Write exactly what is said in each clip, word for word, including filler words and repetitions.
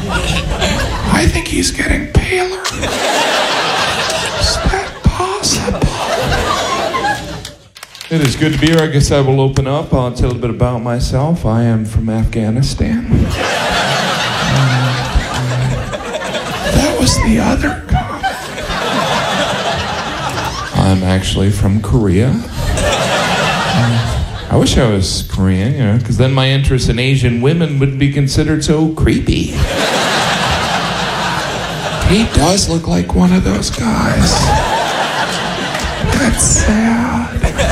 I think he's getting paler. Is that possible? It is good to be here. I guess I will open up. I'll tell a bit about myself. I am from Afghanistan. Uh, that was the other guy. I'm actually from Korea. Uh, I wish I was Korean, you know, because then my interest in Asian women would be considered so creepy. He does look like one of those guys. That's sad.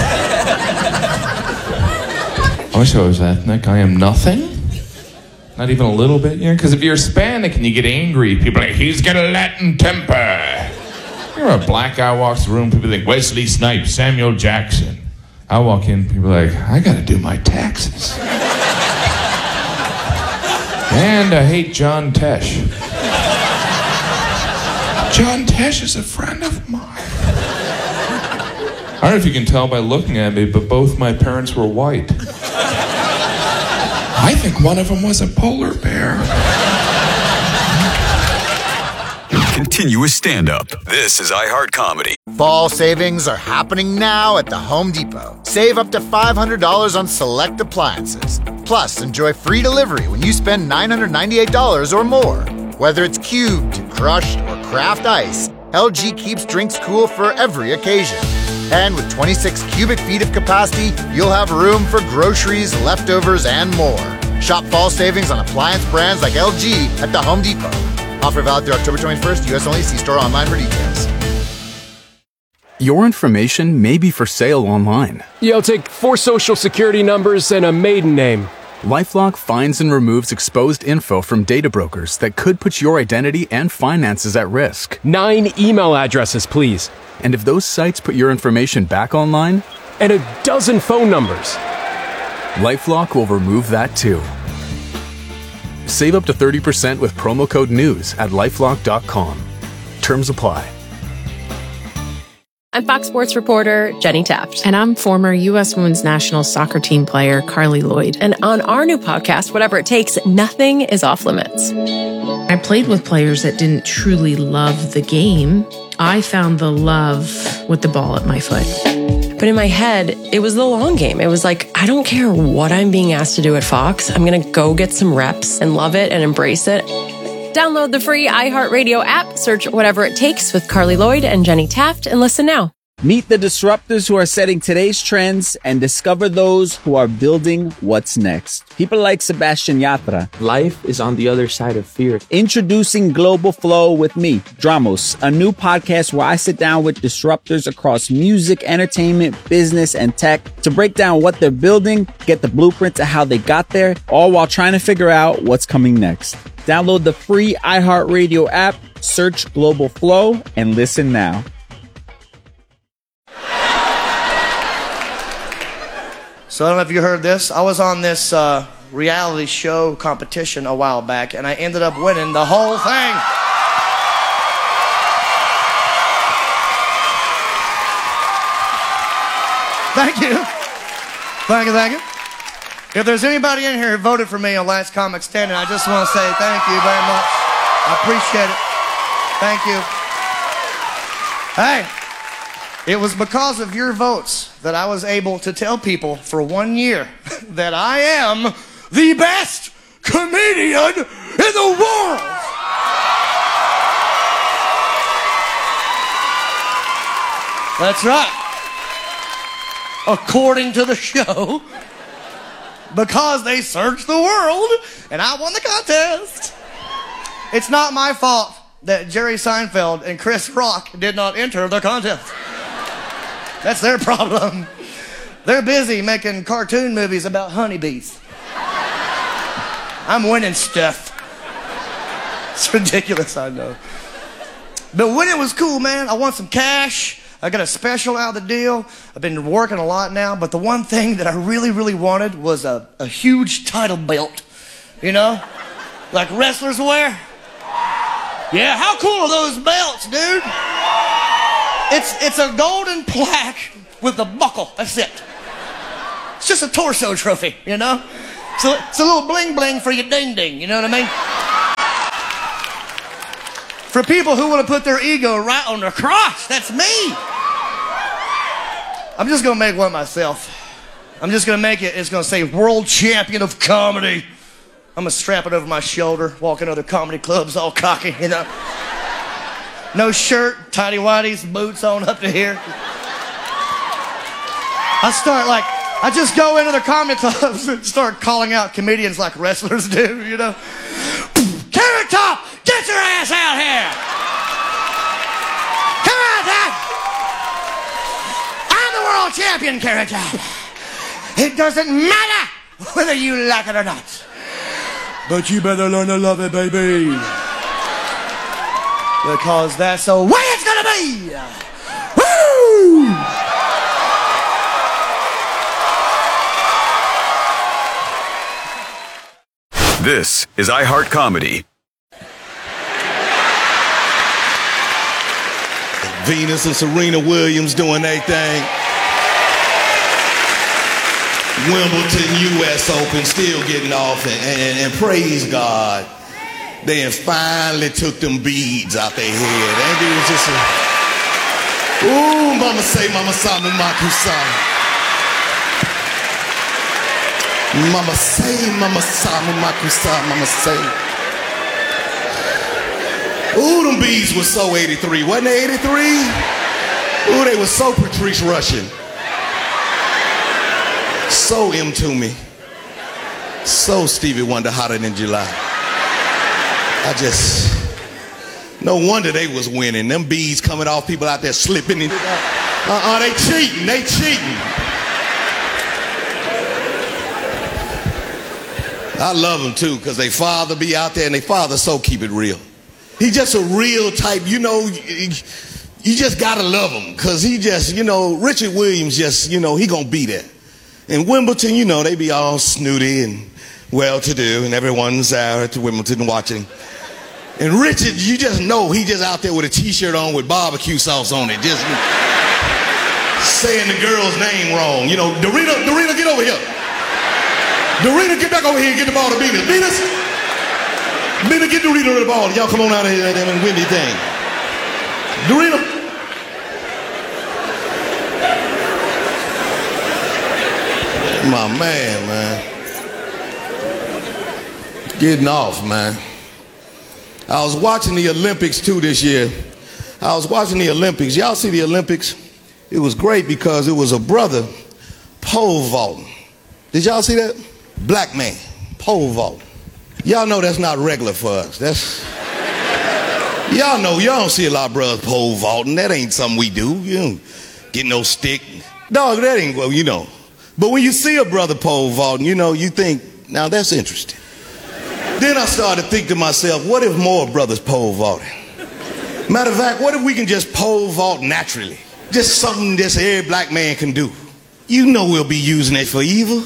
I wish I was ethnic. I am nothing. Not even a little bit, you know? Because if you're Hispanic and you get angry, people are like, he's got a Latin temper. You're a black guy walks the room, people think, Wesley Snipes, Samuel Jackson. I walk in, people are like, I gotta do my taxes. And I hate John Tesh. John Tesh is a friend of mine. I don't know if you can tell by looking at me, but both my parents were white. I think one of them was a polar bear. Continuous stand-up. This is iHeart Comedy. Fall savings are happening now at the Home Depot. Save up to five hundred dollars on select appliances. Plus, enjoy free delivery when you spend nine hundred ninety-eight dollars or more. Whether it's cubed, crushed, or craft ice, L G keeps drinks cool for every occasion. And with twenty-six cubic feet of capacity, you'll have room for groceries, leftovers, and more. Shop fall savings on appliance brands like L G at the Home Depot. Offer valid through October twenty-first, U S only. See store online for details. Your information may be for sale online. Yeah, I'll take four social security numbers and a maiden name. LifeLock finds and removes exposed info from data brokers that could put your identity and finances at risk. Nine email addresses, please. And if those sites put your information back online? And a dozen phone numbers. LifeLock will remove that too. Save up to thirty percent with promo code NEWS at lifelock dot com. Terms apply. I'm Fox Sports reporter Jenny Taft. And I'm former U S Women's National Soccer Team player Carly Lloyd. And on our new podcast, Whatever It Takes, nothing is off limits. I played with players that didn't truly love the game. I found the love with the ball at my foot. But in my head, it was the long game. It was like, I don't care what I'm being asked to do at Fox. I'm going to go get some reps and love it and embrace it. Download the free iHeartRadio app, search Whatever It Takes with Carly Lloyd and Jenny Taft, and listen now. Meet the disruptors who are setting today's trends and discover those who are building what's next. People like Sebastian Yatra. Life is on the other side of fear. Introducing Global Flow with me, Dramos, a new podcast where I sit down with disruptors across music, entertainment, business, and tech to break down what they're building, get the blueprint to how they got there, all while trying to figure out what's coming next. Download the free iHeartRadio app, search Global Flow, and listen now. So I don't know if you heard this. I was on this uh, reality show competition a while back, and I ended up winning the whole thing. Thank you. Thank you, thank you. If there's anybody in here who voted for me on Last Comic Standing, I just want to say thank you very much. I appreciate it. Thank you. Hey. It was because of your votes that I was able to tell people for one year that I am the best comedian in the world. That's right. According to the show, because they searched the world and I won the contest. It's not my fault that Jerry Seinfeld and Chris Rock did not enter the contest. That's their problem. They're busy making cartoon movies about honeybees. I'm winning stuff. It's ridiculous, I know. But winning was cool, man. I won some cash. I got a special out of the deal. I've been working a lot now, but the one thing that I really, really wanted was a, a huge title belt. You know? Like wrestlers wear. Yeah, how cool are those belts, dude? It's it's a golden plaque with a buckle. That's it. It's just a torso trophy, you know? So it's a little bling bling for your ding ding, you know what I mean? For people who want to put their ego right on the cross, that's me. I'm just going to make one myself. I'm just going to make it, it's going to say world champion of comedy. I'm going to strap it over my shoulder, walk in other comedy clubs all cocky, you know. No shirt, tidy whities, boots on up to here. I start like, I just go into the comedy clubs and start calling out comedians like wrestlers do, you know. Carrot Top, get your ass out here. Come on, Dad. I'm the world champion, Carrot Top. It doesn't matter whether you like it or not. But you better learn to love it, baby. Because that's the way it's gonna be. Woo! This is iHeart Comedy. Venus and Serena Williams doing their thing. Wimbledon, U S Open, still getting off, and, and, and praise God, they finally took them beads out their head. And it was just a, ooh, mama say, mama sa, mama kusa. Mama say, mama sa, mama kusa, mama say. Ooh, them beads were so eighty-three. Wasn't they eighty-three? Ooh, they were so Patrice Russian. So M to me. So Stevie Wonder, Hotter Than July. I just, no wonder they was winning. Them beads coming off, people out there slipping. In. Uh-uh, they cheating, they cheating. I love them too, because they father be out there and they father so keep it real. He just a real type, you know, you just gotta love him, because he just, you know, Richard Williams just, you know, he gonna be there. In Wimbledon, you know, they be all snooty and well-to-do, and everyone's there at Wimbledon watching. And Richard, you just know he just out there with a t-shirt on with barbecue sauce on it, just saying the girl's name wrong. You know, Dorita, Dorita, get over here. Dorita, get back over here and get the ball to Venus. Venus, Venus, get Dorita the ball. Y'all come on out of here and win the thing. Dorita. My man, man. Getting off, man. I was watching the Olympics too this year. I was watching the Olympics. Y'all see the Olympics? It was great because it was a brother pole vaulting. Did y'all see that? Black man, pole vaulting. Y'all know that's not regular for us. That's, y'all know, y'all don't see a lot of brothers pole vaulting. That ain't something we do. You don't get no stick. Dog, that ain't, well, you know. But when you see a brother pole vaulting, you know, you think, now that's interesting. Then I started to think to myself, what if more brothers pole vaulting? Matter of fact, what if we can just pole vault naturally? Just something this every black man can do. You know we'll be using it for evil.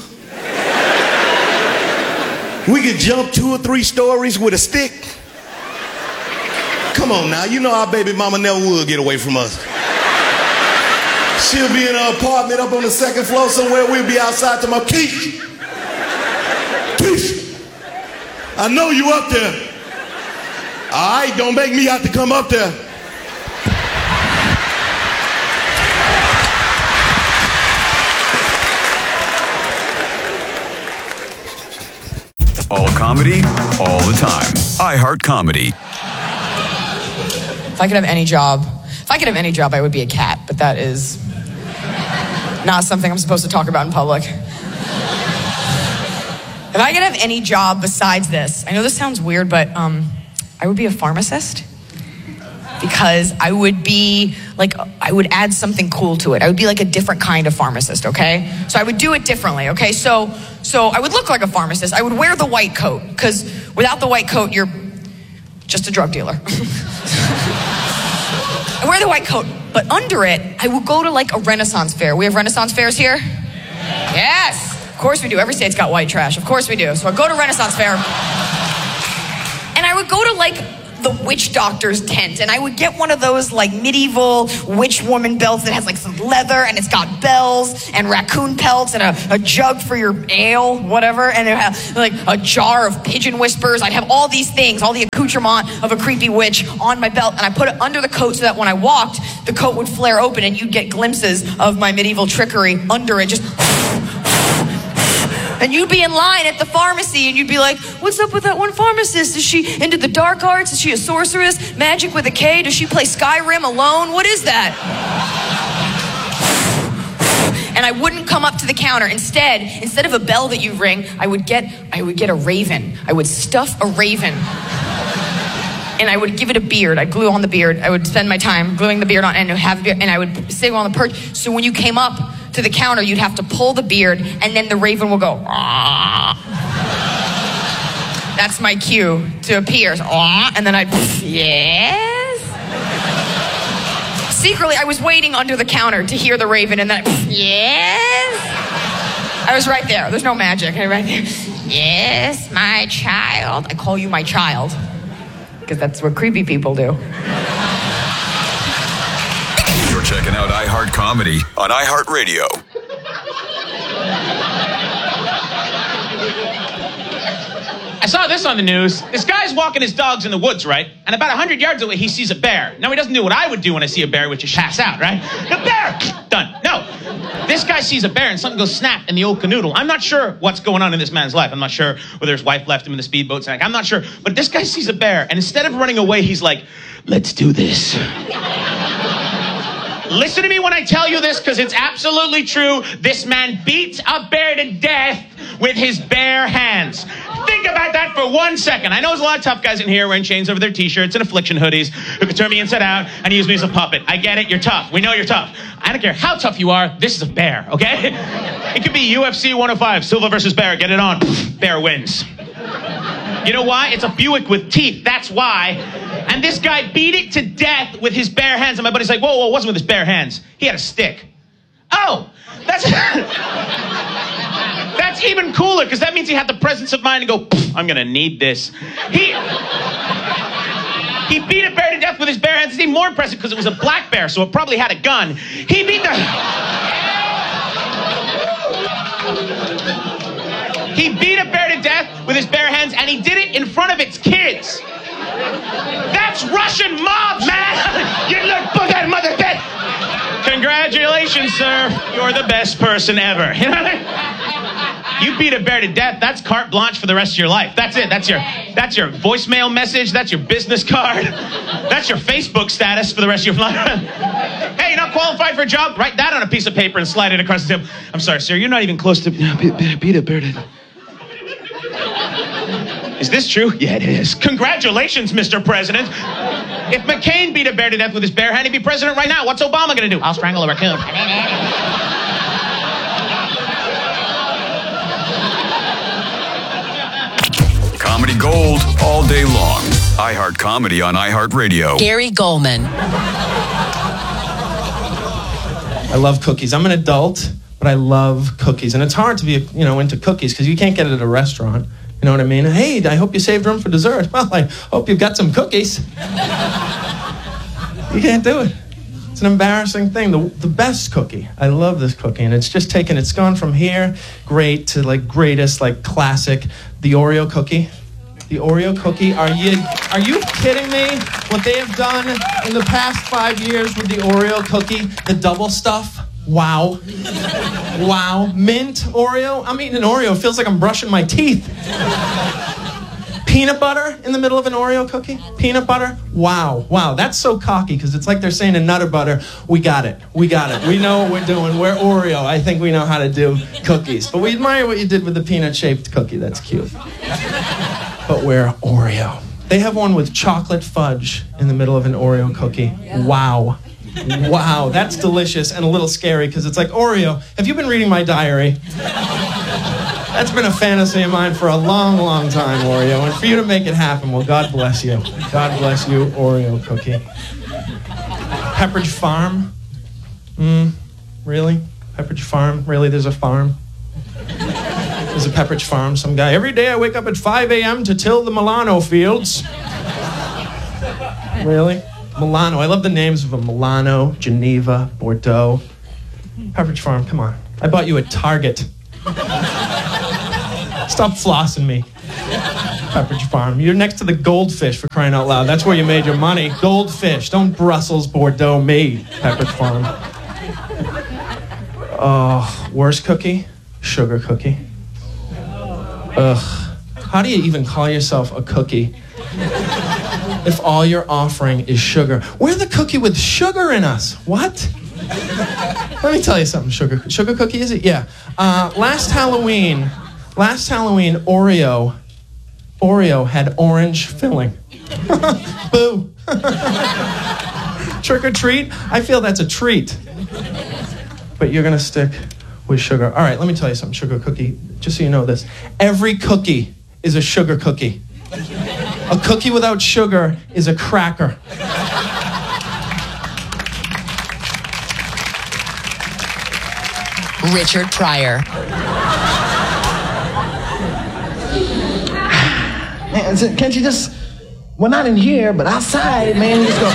We could jump two or three stories with a stick. Come on now, you know our baby mama never would get away from us. She'll be in her apartment up on the second floor somewhere. We'll be outside to my Keisha. Keisha, I know you up there. All right, don't make me have to come up there. All comedy, all the time. iHeart Comedy. If I could have any job, if I could have any job, I would be a cat, but that is not something I'm supposed to talk about in public. If I could have any job besides this, I know this sounds weird, but um, I would be a pharmacist. Because I would be, like, I would add something cool to it. I would be like a different kind of pharmacist, okay? So I would do it differently, okay? So, so I would look like a pharmacist. I would wear the white coat, because without the white coat, you're just a drug dealer. I wear the white coat, but under it, I would go to like a Renaissance fair. We have Renaissance fairs here? Yes, of course we do. Every state's got white trash. Of course we do. So I go to Renaissance fair, and I would go to like the witch doctor's tent, and I would get one of those like medieval witch woman belts that has like some leather and it's got bells and raccoon pelts and a, a jug for your ale, whatever, and it had like a jar of pigeon whispers. I'd have all these things, all the accoutrement of a creepy witch on my belt, and I put it under the coat so that when I walked, the coat would flare open and you'd get glimpses of my medieval trickery under it, just... And you'd be in line at the pharmacy and you'd be like, what's up with that one pharmacist? Is she into the dark arts? Is she a sorceress? Magic with a K? Does she play Skyrim alone? What is that? And I wouldn't come up to the counter. Instead, instead of a bell that you ring, I would get I would get a raven. I would stuff a raven. And I would give it a beard. I'd glue on the beard. I would spend my time gluing the beard on and have a beard, and I would sit on the perch. So when you came up to the counter, you'd have to pull the beard, and then the raven will go, ah. That's my cue to appear. Ah, and then I'd, yes. Secretly, I was waiting under the counter to hear the raven, and then, I, yes. I was right there. There's no magic. I right there. Yes, my child. I call you my child, because that's what creepy people do. You're checking out iHeart Comedy on iHeartRadio. I saw this on the news. This guy's walking his dogs in the woods, right? And about one hundred yards away, he sees a bear. Now, he doesn't do what I would do when I see a bear, which is pass out, right? The bear! Done. No. This guy sees a bear and something goes snap in the old canoodle. I'm not sure what's going on in this man's life. I'm not sure whether his wife left him in the speedboat. I'm not sure. But this guy sees a bear, and instead of running away, he's like, let's do this. Listen to me when I tell you this, because it's absolutely true. This man beat a bear to death with his bare hands. Think about that for one second. I know there's a lot of tough guys in here wearing chains over their t-shirts and affliction hoodies who can turn me inside out and use me as a puppet. I get it. You're tough. We know you're tough. I don't care how tough you are. This is a bear, okay? It could be U F C one oh five, Silva versus Bear. Get it on. Bear wins. You know why? It's a Buick with teeth. That's why. And this guy beat it to death with his bare hands. And my buddy's like, whoa, whoa, it wasn't with his bare hands. He had a stick. Oh, that's... That's even cooler, because that means he had the presence of mind to go, I'm going to need this. He... He beat a bear to death with his bare hands. It's even more impressive because it was a black bear, so it probably had a gun. He beat the... He beat a bear to death with his bare hands, and he did it in front of its kids. That's Russian mob, man! You look for that mother dead! Congratulations, sir. You're the best person ever. You know what I mean? You beat a bear to death, that's carte blanche for the rest of your life. That's it. That's your that's your voicemail message. That's your business card. That's your Facebook status for the rest of your life. Hey, you're not qualified for a job? Write that on a piece of paper and slide it across the table. I'm sorry, sir. You're not even close to... Beat a bear to... Is this true? Yeah, it is. Congratulations, Mister President. If McCain beat a bear to death with his bare hand, he'd be president right now. What's Obama going to do? I'll strangle a raccoon. Comedy gold all day long. iHeart Comedy on iHeartRadio. Gary Goldman. I love cookies. I'm an adult, but I love cookies. And it's hard to be, you know, into cookies because you can't get it at a restaurant. You know what I mean? Hey, I hope you saved room for dessert. Well, I hope you've got some cookies. You can't do it. It's an embarrassing thing. The, the best cookie. I love this cookie. And it's just taken, it's gone from here, great, to like greatest, like classic, the Oreo cookie. The Oreo cookie. Are you, are you kidding me? What they have done in the past five years with the Oreo cookie, the double stuff. Wow. Wow. Mint Oreo. I'm eating an Oreo. It feels like I'm brushing my teeth. Peanut butter in the middle of an Oreo cookie? Peanut butter? Wow. Wow. That's so cocky because it's like they're saying in Nutter Butter, we got it. We got it. We know what we're doing. We're Oreo. I think we know how to do cookies. But we admire what you did with the peanut-shaped cookie. That's cute. But we're Oreo. They have one with chocolate fudge in the middle of an Oreo cookie. Wow. Wow, that's delicious and a little scary because it's like, Oreo, have you been reading my diary? That's been a fantasy of mine for a long, long time, Oreo. And for you to make it happen, well, God bless you. God bless you, Oreo cookie. Pepperidge Farm? Mm, really? Pepperidge Farm? Really, there's a farm? There's a Pepperidge Farm, some guy. Every day I wake up at five a.m. to till the Milano fields. Really? Milano. I love the names of them. Milano, Geneva, Bordeaux. Pepperidge Farm, come on. I bought you at Target. Stop flossing me. Pepperidge Farm. You're next to the Goldfish, for crying out loud. That's where you made your money. Goldfish. Don't Brussels, Bordeaux me, Pepperidge Farm. Oh, worst cookie? Sugar cookie. Ugh. How do you even call yourself a cookie if all you're offering is sugar? We're the cookie with sugar in us. What? Let me tell you something, sugar. Sugar cookie, is it? Yeah. Uh, last Halloween, last Halloween, Oreo, Oreo had orange filling. Boo. Trick or treat? I feel that's a treat. But you're gonna stick with sugar. All right, let me tell you something, sugar cookie, just so you know this. Every cookie is a sugar cookie. A cookie without sugar is a cracker. Richard Pryor. Man, so can't you just, well, not in here, but outside, man, you just go,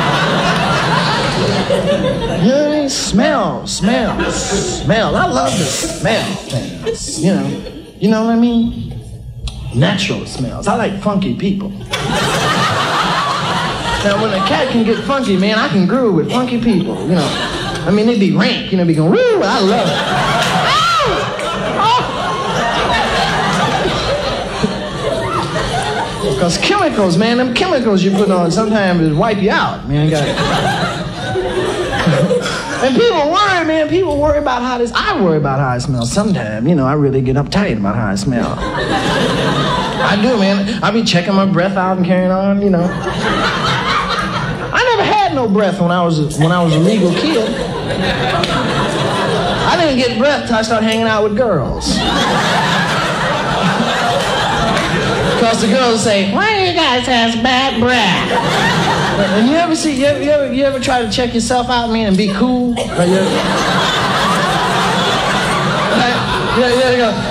you know what I mean? Smell, smell, smell. I love to smell things, you know. You know what I mean? Natural smells. I like funky people. Now, when a cat can get funky, man, I can groove with funky people, you know. I mean, they be rank, you know, be going, woo, I love it. Because chemicals, man, them chemicals you put on sometimes wipe you out, man. Got And people worry, man, people worry about how this, I worry about how I smell sometimes. You know, I really get uptight about how I smell. I do, man. I be checking my breath out and carrying on, you know. I never had no breath when I was a, when I was a legal kid. I didn't get breath till I started hanging out with girls. Because the girls say, why do you guys have bad breath? And you ever see, you ever, you ever, you ever try to check yourself out, man, and be cool? Or you ever, like, yeah, yeah, you go.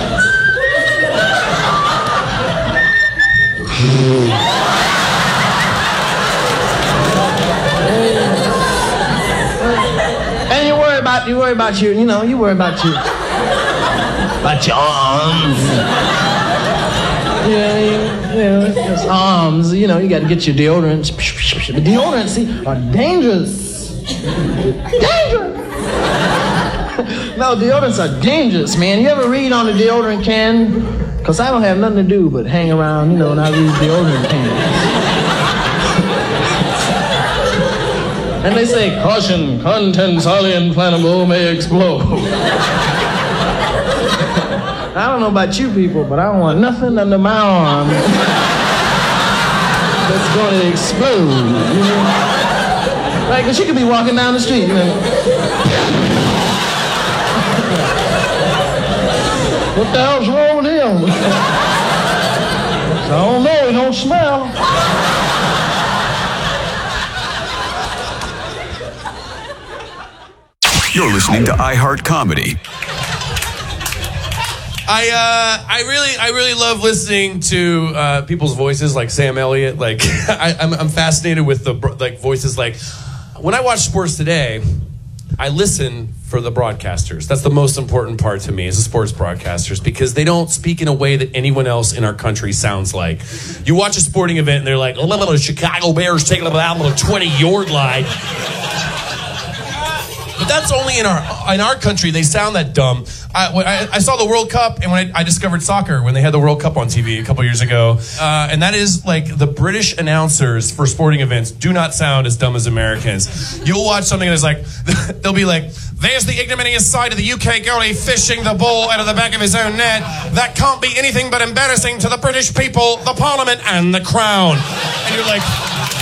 And you worry about, you worry about your, you know, you worry about your, about your arms. Yeah, yeah, yeah, just arms, you know, you gotta get your deodorants. The deodorants, see, are dangerous. Dangerous! No, deodorants are dangerous, man. You ever read on the deodorant can? Because I don't have nothing to do but hang around, you know, and I read deodorant cans. And they say, caution, contents highly inflammable may explode. I don't know about you people, but I don't want nothing under my arm that's going to explode, you know? Right, because you could be walking down the street, you know. What the hell's wrong with him? I don't know, he don't smell. You're listening to iHeart Comedy. I uh, I really I really love listening to uh, people's voices, like Sam Elliott. Like I, I'm I'm fascinated with the like voices. Like when I watch Sports Today, I listen for the broadcasters. That's the most important part to me, is the sports broadcasters, because they don't speak in a way that anyone else in our country sounds like. You watch a sporting event and they're like, oh, the Chicago Bears taking it out on a twenty-yard line. But that's only in our in our country. They sound that dumb. I, I, I saw the World Cup, and when I, I discovered soccer, when they had the World Cup on T V a couple years ago, uh, and that is like the British announcers for sporting events do not sound as dumb as Americans. You'll watch something that's like, they'll be like, there's the ignominious side of the U K goalie fishing the ball out of the back of his own net. That can't be anything but embarrassing to the British people, the Parliament, and the Crown. And you're like...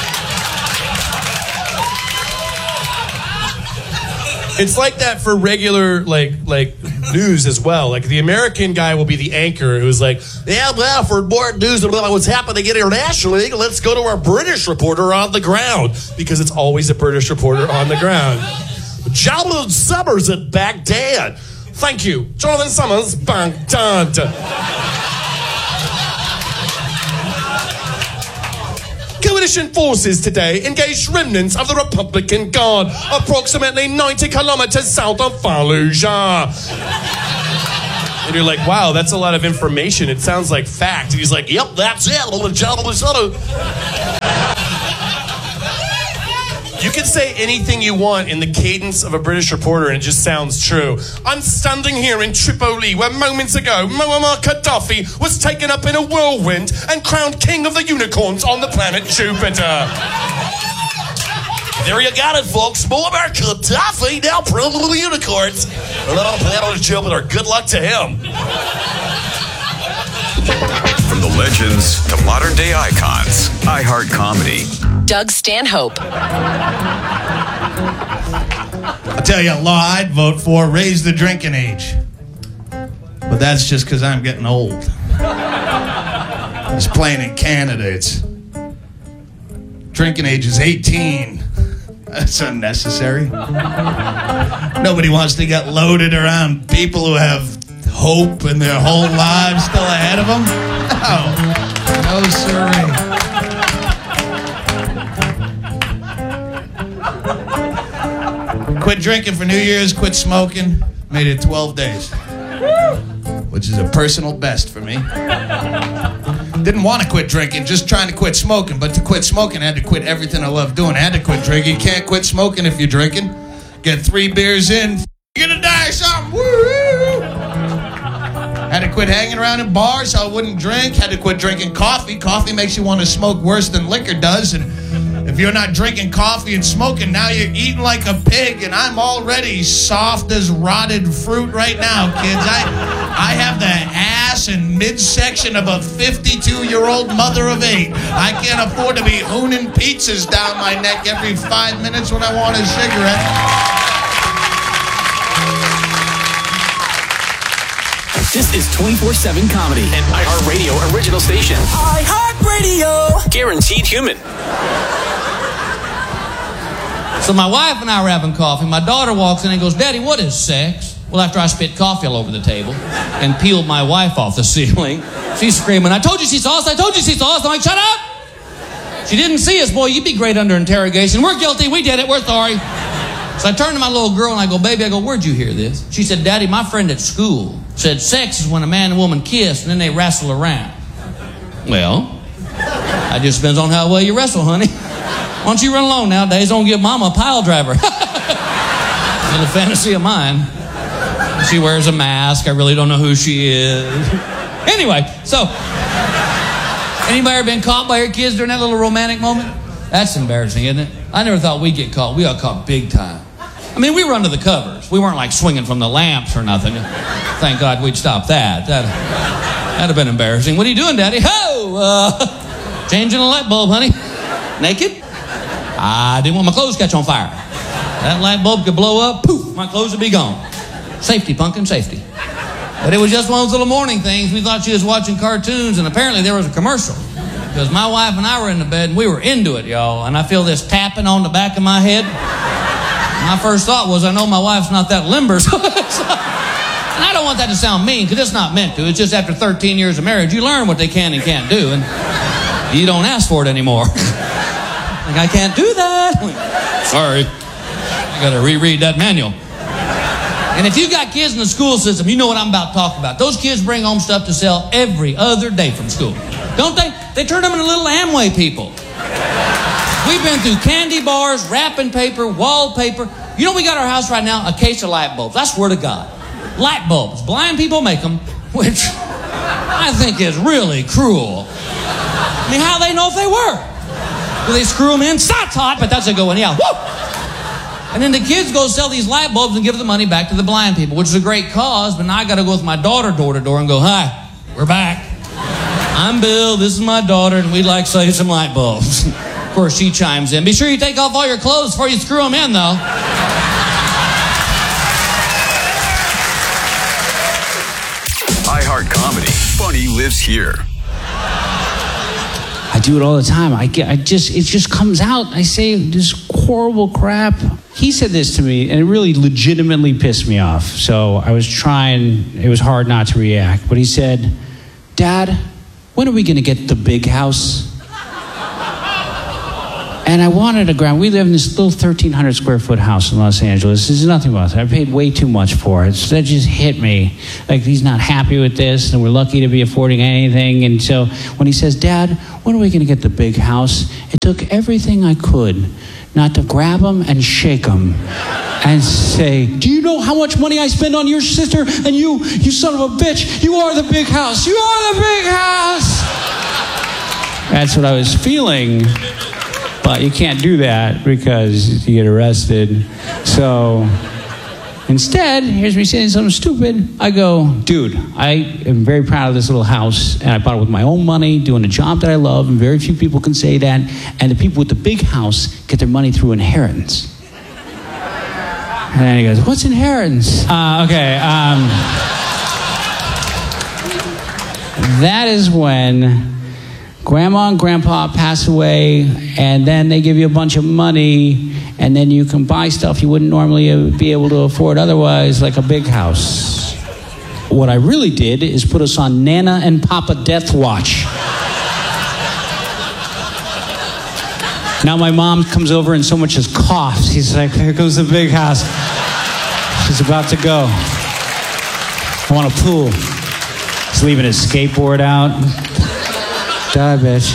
It's like that for regular, like, like news as well. Like, the American guy will be the anchor who's like, yeah, well, for more news about what's happening internationally, let's go to our British reporter on the ground. Because it's always a British reporter on the ground. Jonathan Summers at Baghdad. Thank you. Jonathan Summers, Baghdad. Give it a Coalition forces today engaged remnants of the Republican Guard approximately ninety kilometers south of Fallujah. And you're like, wow, that's a lot of information. It sounds like fact. And he's like, yep, that's it. You can say anything you want in the cadence of a British reporter and it just sounds true. I'm standing here in Tripoli where moments ago Muammar Gaddafi was taken up in a whirlwind and crowned king of the unicorns on the planet Jupiter. There you got it, folks. Muammar Gaddafi now crowned of the unicorns on the planet Jupiter. Good luck to him. From the legends to modern day icons, iHeart Comedy. Doug Stanhope. I'll tell you a law I'd vote for, raise the drinking age. But that's just because I'm getting old. It's playing in Canada. It's drinking age is eighteen. That's unnecessary. Nobody wants to get loaded around people who have hope and their whole lives still ahead of them. No, no sirree. Quit drinking for New Year's, quit smoking, made it twelve days. Which is a personal best for me. Didn't want to quit drinking, just trying to quit smoking. But to quit smoking, I had to quit everything I love doing. I had to quit drinking. You can't quit smoking if you're drinking. Get three beers in, you're gonna die or something. Woo! Had to quit hanging around in bars so I wouldn't drink. Had to quit drinking coffee. Coffee makes you want to smoke worse than liquor does. And if you're not drinking coffee and smoking, now you're eating like a pig, and I'm already soft as rotted fruit right now, kids. I I have the ass and midsection of a fifty-two-year-old mother of eight. I can't afford to be hooning pizzas down my neck every five minutes when I want a cigarette. This is twenty-four seven Comedy, an iHeartRadio original station. iHeartRadio! Guaranteed human. So my wife and I were having coffee. My daughter walks in and goes, Daddy, what is sex? Well, after I spit coffee all over the table and peeled my wife off the ceiling, she's screaming, I told you she saw us, I told you she saw us. I'm like, shut up! She didn't see us, boy, you'd be great under interrogation. We're guilty, we did it, we're sorry. So I turned to my little girl and I go, baby, I go, where'd you hear this? She said, Daddy, my friend at school said sex is when a man and woman kiss and then they wrestle around. Well, that just depends on how well you wrestle, honey. Why don't you run along nowadays? Don't give mama a pile driver. Little fantasy of mine. She wears a mask. I really don't know who she is. Anyway, so anybody ever been caught by your kids during that little romantic moment? That's embarrassing, isn't it? I never thought we'd get caught. We got caught big time. I mean, we were under the covers. We weren't like swinging from the lamps or nothing. Thank God we'd stopped that. That that'd have been embarrassing. What are you doing, Daddy? Ho! Uh, changing a light bulb, honey. Naked? I didn't want my clothes to catch on fire. That light bulb could blow up, poof, my clothes would be gone. Safety, pumpkin, safety. But it was just one of those little morning things. We thought she was watching cartoons, and apparently there was a commercial. Because my wife and I were in the bed, and we were into it, y'all. And I feel this tapping on the back of my head. My first thought was, I know my wife's not that limber. So, and I don't want that to sound mean, because it's not meant to. It's just after thirteen years of marriage, you learn what they can and can't do, and you don't ask for it anymore. Like, I can't do that. Sorry. I got to reread that manual. And if you got kids in the school system, you know what I'm about to talk about. Those kids bring home stuff to sell every other day from school. Don't they? They turn them into little Amway people. We've been through candy bars, wrapping paper, wallpaper. You know, we got our house right now, a case of light bulbs. I swear to God. Light bulbs. Blind people make them, which I think is really cruel. I mean, how do they know if they work? Do they screw them in? It's not hot, but that's a good one. Yeah. Woo! And then the kids go sell these light bulbs and give the money back to the blind people, which is a great cause, but now I got to go with my daughter door to door and go, hi, we're back. I'm Bill, this is my daughter, and we'd like to sell you some light bulbs. Of course, she chimes in. Be sure you take off all your clothes before you screw them in, though. iHeart Comedy. Funny lives here. I do it all the time. I get, I just, it just comes out. I say this horrible crap. He said this to me, and it really legitimately pissed me off. So I was trying, it was hard not to react. But he said, Dad, when are we going to get the big house? And I wanted a ground. We live in this little thirteen hundred square foot house in Los Angeles. There's nothing about it. I paid way too much for it. So that just hit me. Like, he's not happy with this, and we're lucky to be affording anything. And so when he says, Dad, when are we going to get the big house? It took everything I could not to grab him and shake him and say, do you know how much money I spend on your sister? And you, you son of a bitch, you are the big house. You are the big house. That's what I was feeling. But you can't do that because you get arrested. So instead, here's me saying something stupid. I go, dude, I am very proud of this little house, and I bought it with my own money, doing a job that I love, and very few people can say that. And the people with the big house get their money through inheritance. And then he goes, what's inheritance? Uh, okay. Um, that is when Grandma and Grandpa pass away, and then they give you a bunch of money, and then you can buy stuff you wouldn't normally be able to afford otherwise, like a big house. What I really did is put us on Nana and Papa Death Watch. Now my mom comes over and so much as coughs. He's like, there goes the big house. She's about to go. I want a pool. He's leaving his skateboard out. Die, bitch.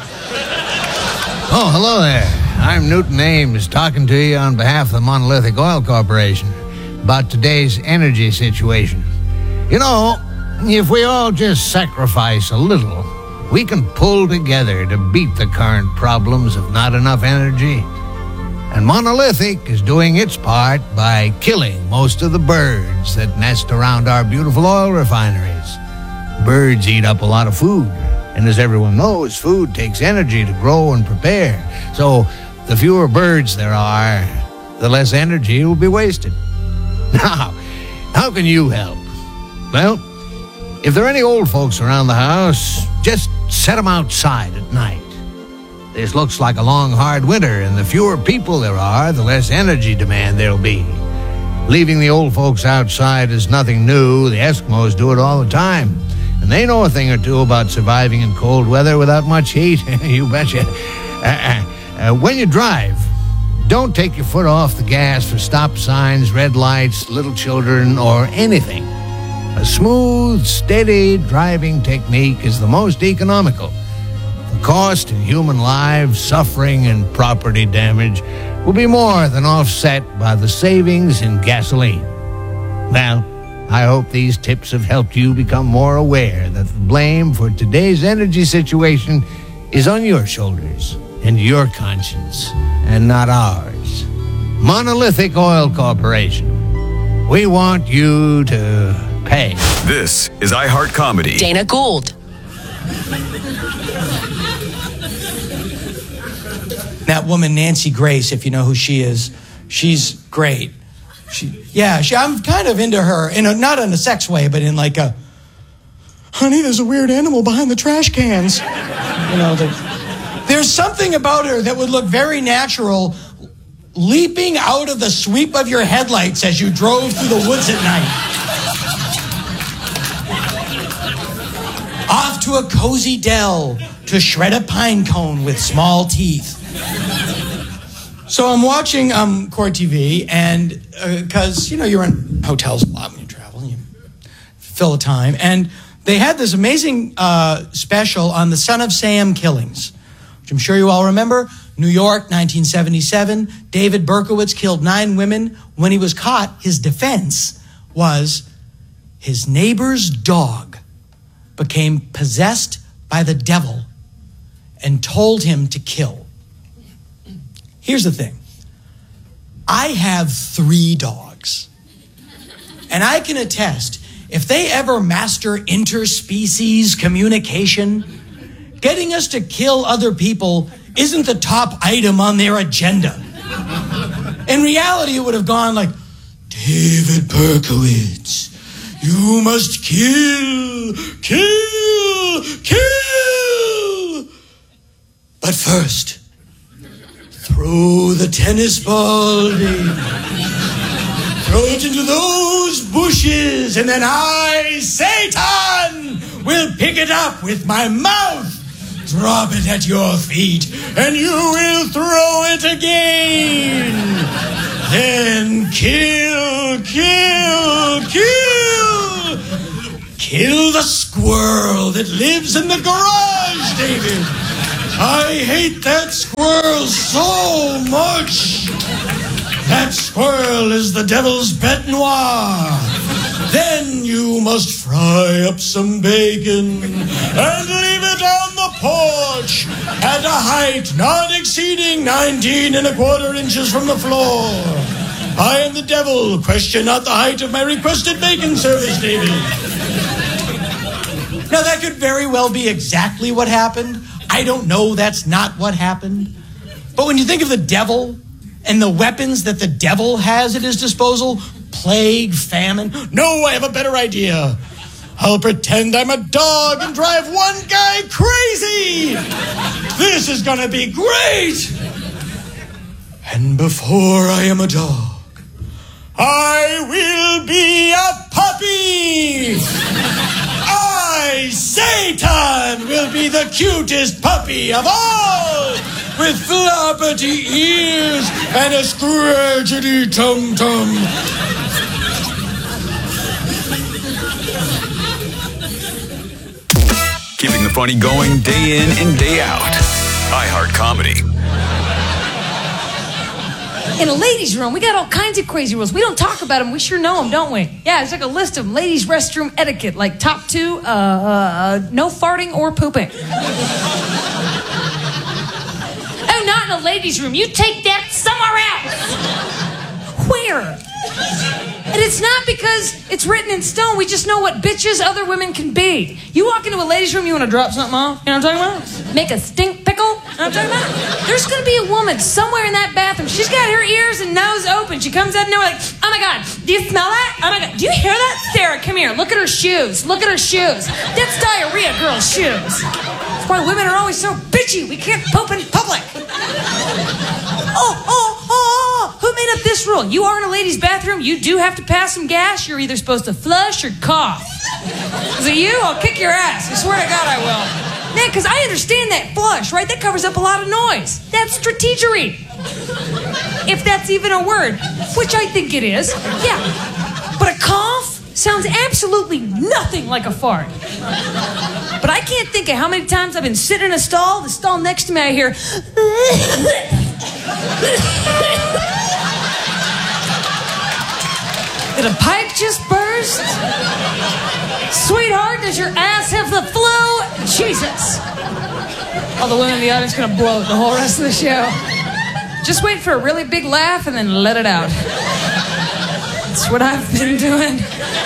Oh, hello there. I'm Newton Ames, talking to you on behalf of the Monolithic Oil Corporation about today's energy situation. You know, if we all just sacrifice a little, we can pull together to beat the current problems of not enough energy. And Monolithic is doing its part by killing most of the birds that nest around our beautiful oil refineries. Birds eat up a lot of food. And as everyone knows, food takes energy to grow and prepare. So the fewer birds there are, the less energy will be wasted. Now, how can you help? Well, if there are any old folks around the house, just set them outside at night. This looks like a long, hard winter, and the fewer people there are, the less energy demand there'll be. Leaving the old folks outside is nothing new. The Eskimos do it all the time. And they know a thing or two about surviving in cold weather without much heat. You betcha. Uh, uh, when you drive, don't take your foot off the gas for stop signs, red lights, little children, or anything. A smooth, steady driving technique is the most economical. The cost in human lives, suffering, and property damage will be more than offset by the savings in gasoline. Well, I hope these tips have helped you become more aware that the blame for today's energy situation is on your shoulders and your conscience, and not ours. Monolithic Oil Corporation. We want you to pay. This is iHeart Comedy. Dana Gould. That woman, Nancy Grace, if you know who she is, she's great. She, yeah, she, I'm kind of into her, in a, not in a sex way, but in like a, honey, there's a weird animal behind the trash cans. You know, the, there's something about her that would look very natural, leaping out of the sweep of your headlights as you drove through the woods at night. Off to a cozy dell to shred a pine cone with small teeth. So I'm watching um, Court T V, and because, uh, you know, you're in hotels a lot when you travel, you fill the time, and they had this amazing uh, special on the Son of Sam killings, which I'm sure you all remember. New York, nineteen seventy-seven, David Berkowitz killed nine women. When he was caught, his defense was his neighbor's dog became possessed by the devil and told him to kill. Here's the thing. I have three dogs. And I can attest, if they ever master interspecies communication, getting us to kill other people isn't the top item on their agenda. In reality, it would have gone like, David Berkowitz, you must kill, kill, kill. But first, throw the tennis ball, Dave. Throw it into those bushes, and then I, Satan, will pick it up with my mouth. drop it at your feet, and you will throw it again. Then kill, kill, kill. Kill the squirrel that lives in the garage, David. I hate that squirrel so much. That squirrel is the devil's bête noire. Then you must fry up some bacon and leave it on the porch at a height not exceeding nineteen and a quarter inches from the floor. I am the devil. Question not the height of my requested bacon service, David. Now, that could very well be exactly what happened. I don't know. That's not what happened. But when you think of the devil and the weapons that the devil has at his disposal, plague, famine. No, I have a better idea. I'll pretend I'm a dog and drive one guy crazy. This is gonna be great. And before I am a dog, I will be a puppy. I, Satan, will be the cutest puppy of all, with floppity ears and a scratchity tum-tum. Keeping the funny going day in and day out. iHeart Comedy. In a ladies' room, we got all kinds of crazy rules. We don't talk about them. We sure know them, don't we? Yeah, it's like a list of them. Ladies' restroom etiquette. Like top two, uh, uh, no farting or pooping. Oh, not in a ladies' room. You take that somewhere else. Where? And it's not because it's written in stone. We just know what bitches other women can be. You walk into a ladies' room, you want to drop something off? You know what I'm talking about? Make a stink pickle? You know what I'm talking about? There's going to be a woman somewhere in that bathroom. She's got her ears and nose open. She comes out and nowhere like, oh my God, do you smell that? Oh my God, do you hear that? Sarah, come here. Look at her shoes. Look at her shoes. That's diarrhea girl's shoes. That's why women are always so bitchy. We can't poop in public. Oh, oh, oh, who made up this rule? You are in a ladies' bathroom, you do have to pass some gas. You're either supposed to flush or cough. Is it you? I'll kick your ass. I swear to God I will. Man, because I understand that flush, right? That covers up a lot of noise. That's strategery. If that's even a word, which I think it is. Yeah. But a cough sounds absolutely nothing like a fart. But I can't think of how many times I've been sitting in a stall, the stall next to me, I hear... Did a pipe just burst? Sweetheart, does your ass have the flu? Jesus. All the women in the audience are gonna blow it the whole rest of the show. Just wait for a really big laugh and then let it out. That's what I've been doing.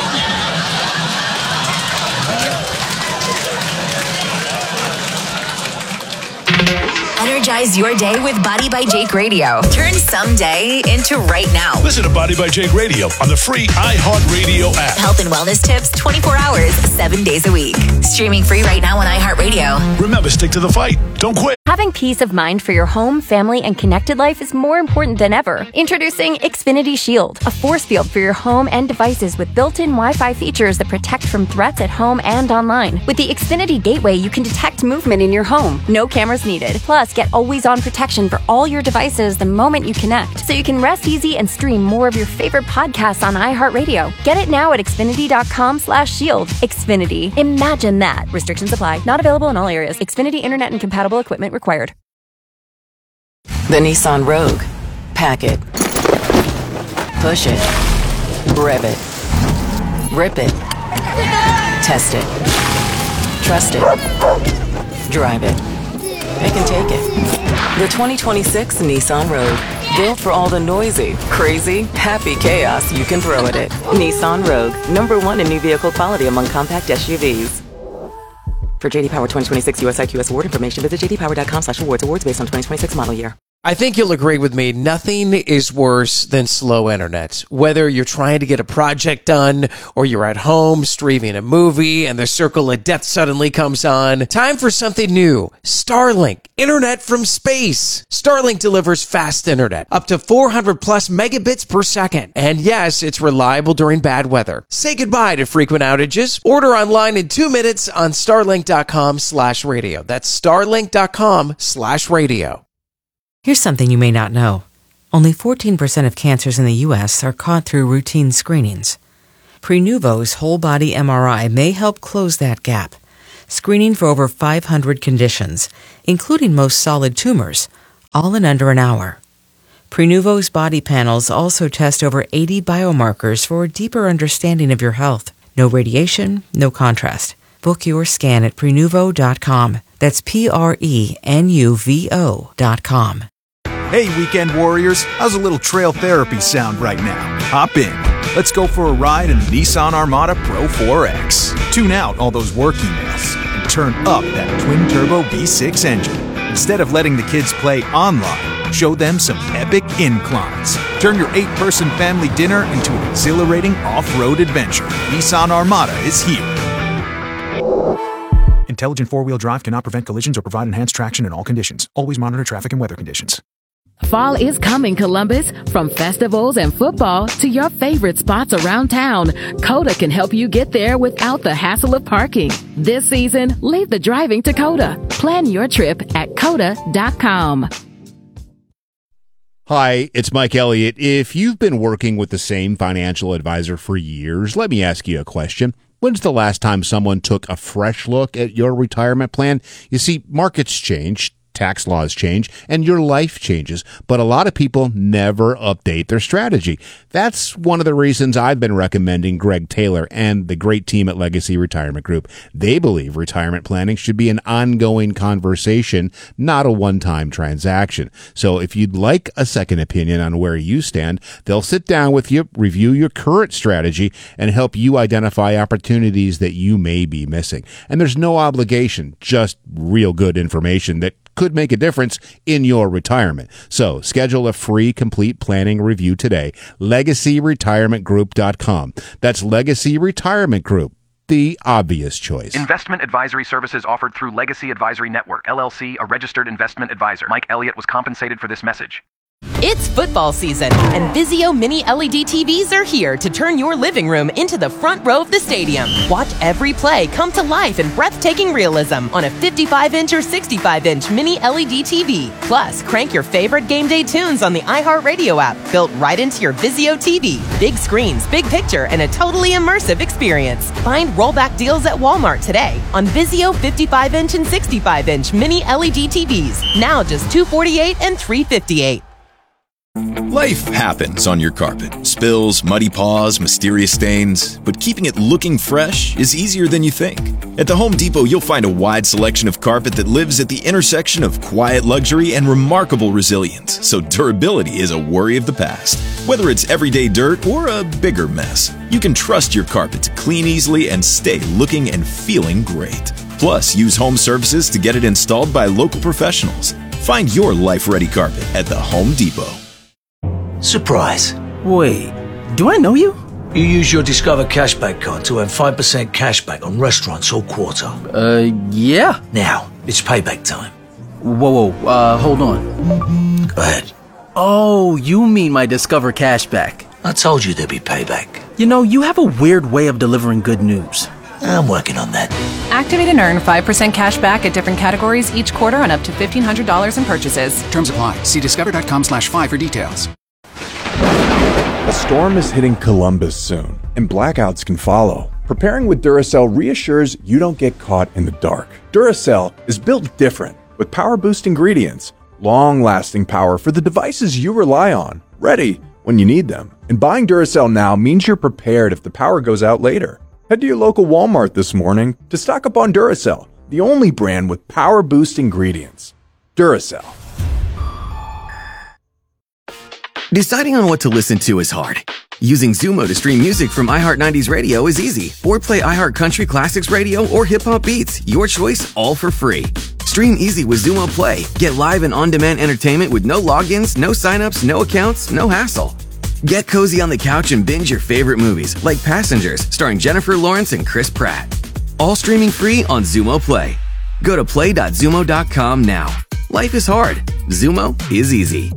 Energize your day with Body by Jake Radio. Turn someday into right now. Listen to Body by Jake Radio on the free iHeartRadio app. Health and wellness tips twenty-four hours, seven days a week. Streaming free right now on iHeartRadio. Remember, stick to the fight. Don't quit. Having peace of mind for your home, family, and connected life is more important than ever. Introducing Xfinity Shield, a force field for your home and devices with built-in Wi-Fi features that protect from threats at home and online. With the Xfinity Gateway, you can detect movement in your home. No cameras needed. Plus, get always-on protection for all your devices the moment you connect, so you can rest easy and stream more of your favorite podcasts on iHeartRadio. Get it now at Xfinity.com slash shield. Xfinity. Imagine that. Restrictions apply. Not available in all areas. Xfinity Internet and compatible equipment required. The Nissan Rogue. Pack it. Push it. Rev it. Rip it. Test it. Trust it. Drive it. It can take it. The twenty twenty-six Nissan Rogue. Built for all the noisy, crazy, happy chaos you can throw at it. Nissan Rogue. Number one in new vehicle quality among compact S U Vs. For J D Power twenty twenty-six U S I Q S award information, visit j d power dot com slash awards. Awards based on twenty twenty-six model year. I think you'll agree with me. Nothing is worse than slow internet. Whether you're trying to get a project done or you're at home streaming a movie and the circle of death suddenly comes on, time for something new. Starlink, internet from space. Starlink delivers fast internet, up to four hundred plus megabits per second. And yes, it's reliable during bad weather. Say goodbye to frequent outages. Order online in two minutes on starlink.com slash radio. That's starlink.com slash radio. Here's something you may not know. Only fourteen percent of cancers in the U S are caught through routine screenings. Prenuvo's whole-body M R I may help close that gap, screening for over five hundred conditions, including most solid tumors, all in under an hour. Prenuvo's body panels also test over eighty biomarkers for a deeper understanding of your health. No radiation, no contrast. Book your scan at Prenuvo dot com. That's P R E N U V O dot com. Hey, weekend warriors, how's a little trail therapy sound right now? Hop in. Let's go for a ride in the Nissan Armada Pro four X. Tune out all those work emails and turn up that twin-turbo V six engine. Instead of letting the kids play online, show them some epic inclines. Turn your eight-person family dinner into an exhilarating off-road adventure. Nissan Armada is here. Intelligent four-wheel drive cannot prevent collisions or provide enhanced traction in all conditions. Always monitor traffic and weather conditions. Fall is coming, Columbus. From festivals and football to your favorite spots around town, Coda can help you get there without the hassle of parking. This season, leave the driving to Coda. Plan your trip at coda dot com. Hi, it's Mike Elliott. If you've been working with the same financial advisor for years, let me ask you a question. When's the last time someone took a fresh look at your retirement plan? You see, markets change, tax laws change, and your life changes, but a lot of people never update their strategy. That's one of the reasons I've been recommending Greg Taylor and the great team at Legacy Retirement Group. They believe retirement planning should be an ongoing conversation, not a one-time transaction. So if you'd like a second opinion on where you stand, they'll sit down with you, review your current strategy, and help you identify opportunities that you may be missing. And there's no obligation, just real good information that could make a difference in your retirement. So schedule a free complete planning review today. legacy retirement group dot com. That's Legacy Retirement Group, the obvious choice. Investment advisory services offered through Legacy Advisory Network, L L C, a registered investment advisor. Mike Elliott was compensated for this message. It's football season, and Vizio Mini L E D T Vs are here to turn your living room into the front row of the stadium. Watch every play come to life in breathtaking realism on a fifty-five inch or sixty-five inch Mini L E D T V. Plus, crank your favorite game day tunes on the iHeartRadio app, built right into your Vizio T V. Big screens, big picture, and a totally immersive experience. Find rollback deals at Walmart today on Vizio fifty-five inch and sixty-five inch Mini L E D T Vs. Now just two hundred forty-eight dollars and three hundred fifty-eight dollars. Life happens on your carpet. Spills, muddy paws, mysterious stains. But keeping it looking fresh is easier than you think. At the Home Depot, you'll find a wide selection of carpet that lives at the intersection of quiet luxury and remarkable resilience. So durability is a worry of the past. Whether it's everyday dirt or a bigger mess, you can trust your carpet to clean easily and stay looking and feeling great. Plus, use home services to get it installed by local professionals. Find your life-ready carpet at the Home Depot. Surprise. Wait, do I know you? You use your Discover Cashback card to earn five percent cashback on restaurants all quarter. Uh, yeah. Now, it's payback time. Whoa, whoa, uh, hold on. Go ahead. Oh, you mean my Discover Cashback. I told you there'd be payback. You know, you have a weird way of delivering good news. I'm working on that. Activate and earn five percent cash back at different categories each quarter on up to fifteen hundred dollars in purchases. Terms apply. See discover.com slash five for details. A storm is hitting Columbus soon, and blackouts can follow. Preparing with Duracell reassures you don't get caught in the dark. Duracell is built different, with power-boost ingredients, long-lasting power for the devices you rely on, ready when you need them. And buying Duracell now means you're prepared if the power goes out later. Head to your local Walmart this morning to stock up on Duracell, the only brand with power-boost ingredients. Duracell. Deciding on what to listen to is hard. Using Zumo to stream music from iHeart nineties Radio is easy. Or play iHeart Country Classics Radio or Hip Hop Beats. Your choice, all for free. Stream easy with Xumo Play. Get live and on-demand entertainment with no logins, no signups, no accounts, no hassle. Get cozy on the couch and binge your favorite movies, like Passengers, starring Jennifer Lawrence and Chris Pratt. All streaming free on Xumo Play. Go to play dot xumo dot com now. Life is hard. Xumo is easy.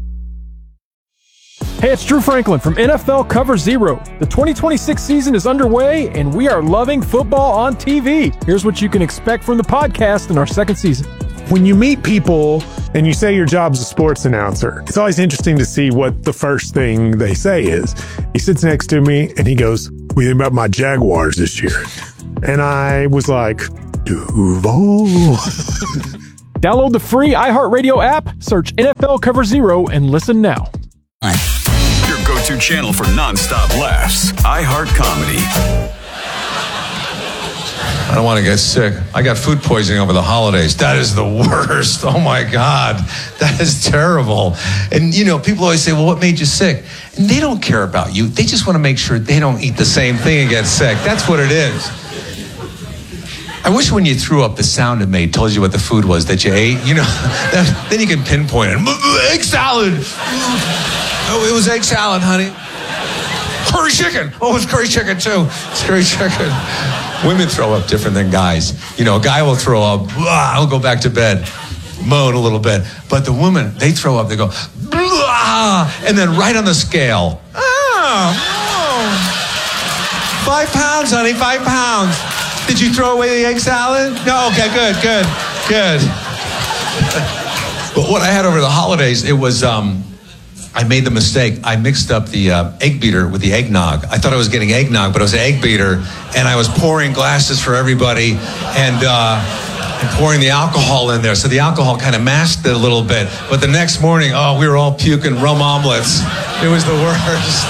Hey, it's Drew Franklin from N F L Cover Zero. The twenty twenty-six season is underway, and we are loving football on T V. Here's what you can expect from the podcast in our second season. When you meet people and you say your job's a sports announcer, it's always interesting to see what the first thing they say is. He sits next to me and he goes, "What do you think about my Jaguars this year?" And I was like, Duval. Download the free iHeartRadio app, search N F L Cover Zero, and listen now. Your go-to channel for nonstop laughs. iHeart Comedy. I don't want to get sick. I got food poisoning over the holidays. That is the worst. Oh my God. That is terrible. And you know, people always say, well, what made you sick? And they don't care about you. They just want to make sure they don't eat the same thing and get sick. That's what it is. I wish when you threw up, the sound it made told you what the food was that you ate. You know, then you can pinpoint it. Egg salad. Oh, it was egg salad, honey. Curry chicken. Oh, it was curry chicken too. It's curry chicken. Women throw up different than guys. You know, a guy will throw up, I'll go back to bed, moan a little bit. But the women, they throw up, they go, and then right on the scale, oh, oh. Five pounds, honey, five pounds. Did you throw away the egg salad? No, okay, good, good, good. But what I had over the holidays, it was, um, I made the mistake. I mixed up the uh, egg beater with the eggnog. I thought I was getting eggnog, but it was an egg beater, and I was pouring glasses for everybody and, uh, and pouring the alcohol in there. So the alcohol kind of masked it a little bit. But the next morning, oh, we were all puking rum omelets. It was the worst.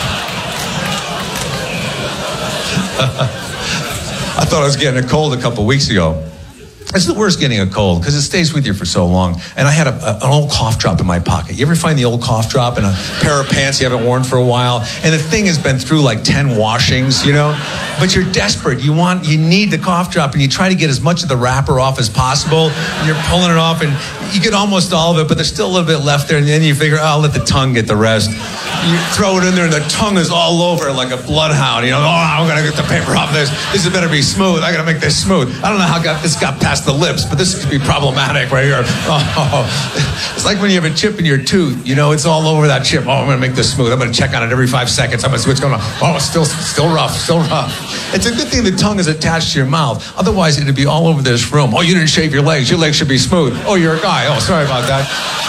I thought I was getting a cold a couple weeks ago. It's the worst getting a cold because it stays with you for so long. And I had a, a, an old cough drop in my pocket. You ever find the old cough drop in a pair of pants you haven't worn for a while? And the thing has been through like ten washings, you know? But you're desperate. You want, you need the cough drop, and you try to get as much of the wrapper off as possible. And you're pulling it off, and you get almost all of it, but there's still a little bit left there. And then you figure, oh, I'll let the tongue get the rest. You throw it in there, and the tongue is all over like a bloodhound. You know, oh, I'm gonna get the paper off this. This better be smooth. I gotta make this smooth. I don't know how got, this got past the lips, but this could be problematic right here. Oh, it's like when you have a chip in your tooth. You know, it's all over that chip. Oh, I'm gonna make this smooth. I'm gonna check on it every five seconds. I'm gonna see what's going on. Oh, it's still, still rough, still rough. It's a good thing the tongue is attached to your mouth. Otherwise, it'd be all over this room. Oh, you didn't shave your legs. Your legs should be smooth. Oh, you're a guy. Oh, sorry about that.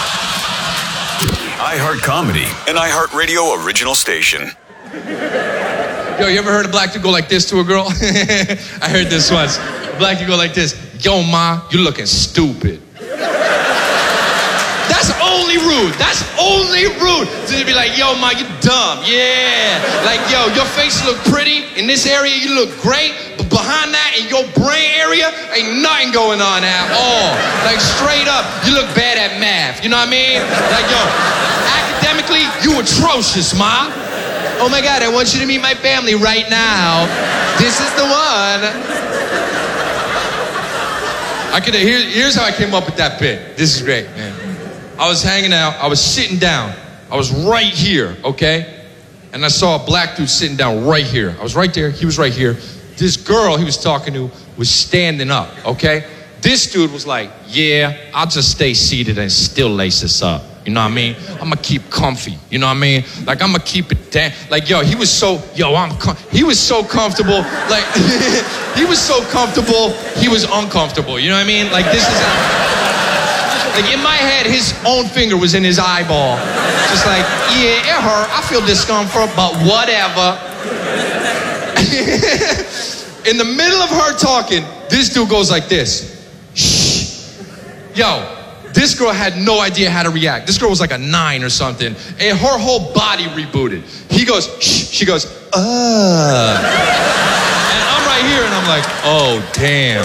iHeart Comedy, an iHeartRadio original station. Yo, you ever heard a black dude go like this to a girl? I heard this once. A black dude go like this. Yo, ma, you looking stupid. That's only rude. That's only rude. To be like, yo, ma, you dumb. Yeah. Like, yo, your face look pretty. In this area, you look great. But behind that, in your brain area, ain't nothing going on at all. Like, straight up, you look bad at math. You know what I mean? Like, yo, academically, you atrocious, ma. Oh my God, I want you to meet my family right now. This is the one. I could, here, here's how I came up with that bit. This is great, man. I was hanging out, I was sitting down. I was right here, okay? And I saw a black dude sitting down right here. I was right there, he was right here. This girl he was talking to was standing up, okay? This dude was like, yeah, I'll just stay seated and still lace this up. You know what I mean? I'm gonna keep comfy. You know what I mean? Like, I'm gonna keep it down. Like, yo, he was so, yo, I'm, com- he was so comfortable. Like, he was so comfortable, he was uncomfortable. You know what I mean? Like, this is, like, in my head, his own finger was in his eyeball. Just like, yeah, it hurt. I feel discomfort, but whatever. In the middle of her talking, this dude goes like this. Shh. Yo. This girl had no idea how to react. This girl was like a nine or something. And her whole body rebooted. He goes, shh. She goes, uh. And I'm right here and I'm like, oh, damn.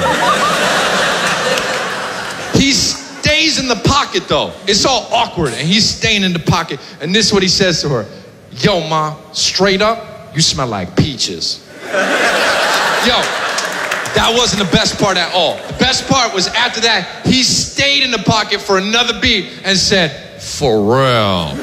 He stays in the pocket though. It's all awkward and he's staying in the pocket. And this is what he says to her. Yo, ma, straight up, you smell like peaches. Yo, That wasn't the best part at all. The best part was after that, he stayed in the pocket for another beat and said, Pharrell.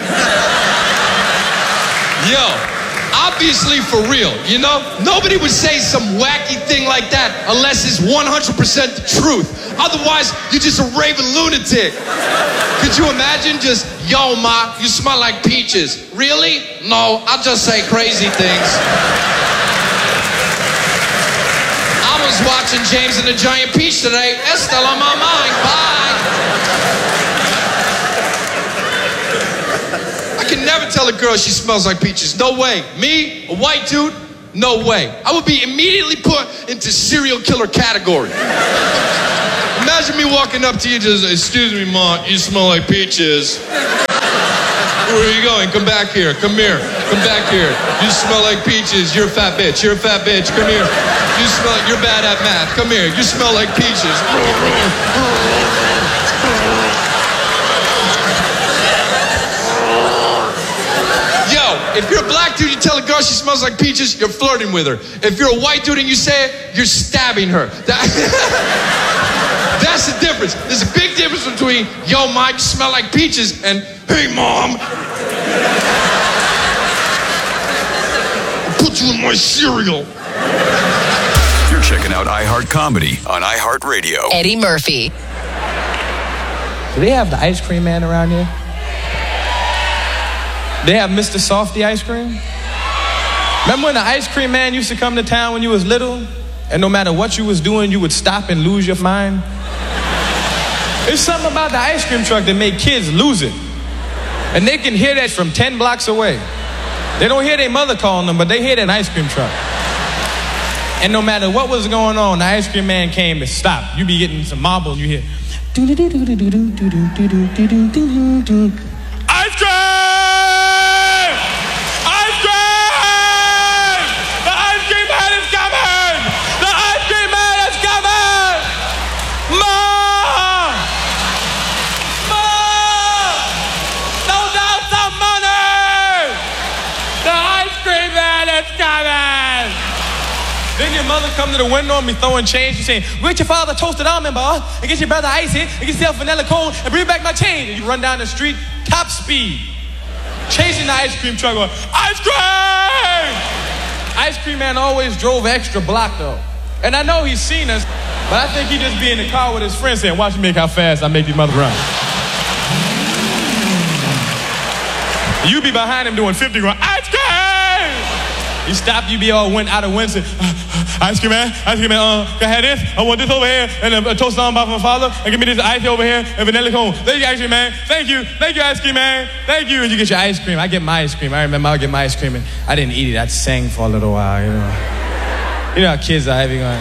Yo, obviously for real, you know? Nobody would say some wacky thing like that unless it's one hundred percent the truth. Otherwise, you're just a raving lunatic. Could you imagine just, yo, ma, you smell like peaches. Really? No, I'll just say crazy things. I was watching James and the Giant Peach today. It's still on my mind. Bye. I can never tell a girl she smells like peaches. No way. Me, a white dude, no way. I would be immediately put into serial killer category. Imagine me walking up to you just, excuse me, ma, you smell like peaches. Where are you going? Come back here. Come here. Come back here. You smell like peaches. You're a fat bitch. You're a fat bitch. Come here. You smell like, you're bad at math. Come here. You smell like peaches. Yo, if you're a black dude, you tell a girl she smells like peaches, you're flirting with her. If you're a white dude and you say it, you're stabbing her. That That's the difference. There's a big difference between, yo, Mike, you smell like peaches, and, hey, Mom, I'll put you in my cereal. You're checking out iHeart Comedy on iHeartRadio. Eddie Murphy. Do they have the ice cream man around here? They have Mister Softy ice cream? Remember when the ice cream man used to come to town when you was little? And no matter what you was doing, you would stop and lose your mind? There's something about the ice cream truck that made kids lose it. And they can hear that from ten blocks away. They don't hear their mother calling them, but they hear that ice cream truck. And no matter what was going on, the ice cream man came and stopped. You be getting some marbles, you hear, ice cream! Ice cream! The ice cream man is coming! The ice cream man is coming! Mom! Mom! Those are some money! The ice cream man is coming! Then your mother come to the window and be throwing change. She's saying, get your father toasted almond bar, and get your brother icy, and get yourself vanilla cone, and bring back my change. And you run down the street, top speed, chasing the ice cream truck going, ice cream! Ice cream man always drove extra block though. And I know he's seen us, but I think he just be in the car with his friends saying, watch me make how fast I make these mother run. You be behind him doing fifty going, ice cream! He stopped, you be all went out of wind, said, ice cream man, ice cream man, uh, can I have this? I want this over here, and a, a toast on by my father, and give me this ice over here, and vanilla cone. Thank you, ice cream man. Thank you, thank you, ice cream man. Thank you. And you get your ice cream. I get my ice cream. I remember I get my ice cream, and I didn't eat it. I'd sing for a little while, you know. You know how kids are having going.